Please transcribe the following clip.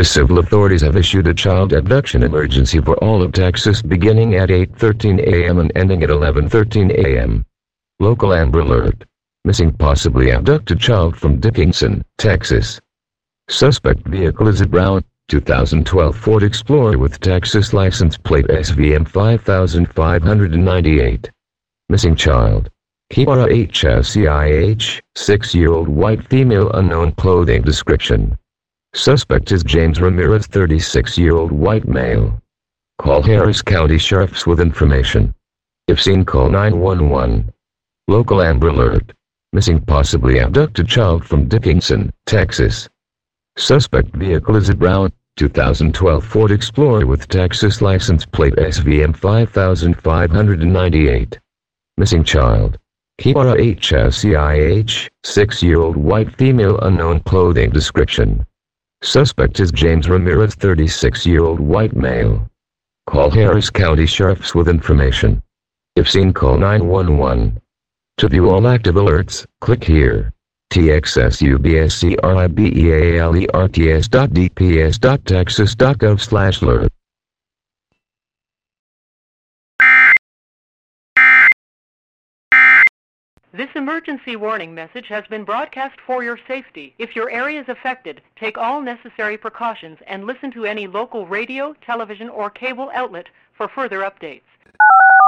The civil authorities have issued a child abduction emergency for all of Texas beginning at 8:13 a.m. and ending at 11:13 a.m. Local Amber Alert. Missing possibly abducted child from Dickinson, Texas. Suspect vehicle is a brown 2012 Ford Explorer with Texas license plate SVM 5598. Missing child. Kiara HSCIH, 6-year-old white female unknown clothing description. Suspect is James Ramirez, 36-year-old white male. Call Harris County Sheriff's with information. If seen, call 911. Local Amber Alert. Missing possibly abducted child from Dickinson, Texas. Suspect vehicle is a brown 2012 Ford Explorer with Texas license plate SVM 5598. Missing child. Kiara HSCIH, 6-year-old white female unknown clothing description. Suspect is James Ramirez, 36-year-old white male. Call Harris County Sheriff's with information. If seen, call 911. To view all active alerts, click here. txsubscribealerts.dps.texas.gov/alert. This emergency warning message has been broadcast for your safety. If your area is affected, take all necessary precautions and listen to any local radio, television, or cable outlet for further updates.